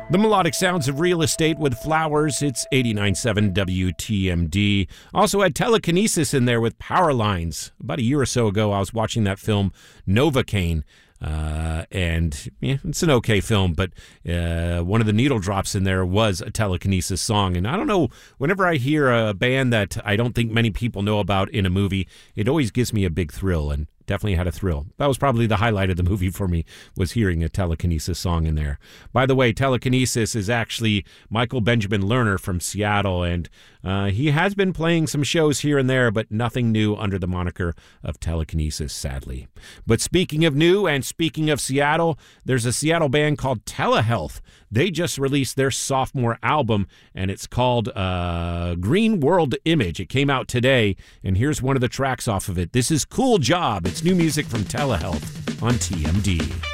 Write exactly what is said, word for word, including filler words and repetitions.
The melodic sounds of Real Estate with Flowers. It's eighty-nine point seven W T M D. Also had Telekinesis in there with Power Lines. About a year or so ago, I was watching that film Novocaine. Uh, and yeah, it's an okay film, but uh, one of the needle drops in there was a Telekinesis song. And I don't know, whenever I hear a band that I don't think many people know about in a movie, it always gives me a big thrill, and definitely had a thrill. That was probably the highlight of the movie for me, was hearing a Telekinesis song in there. By the way, Telekinesis is actually Michael Benjamin Lerner from Seattle, and uh, he has been playing some shows here and there, but nothing new under the moniker of Telekinesis, sadly. But speaking of new and speaking of Seattle, there's a Seattle band called Telehealth. They just released their sophomore album, and it's called uh, Green World Image. It came out today, and here's one of the tracks off of it. This is Cool Job. It's new music from Telehealth on T M D.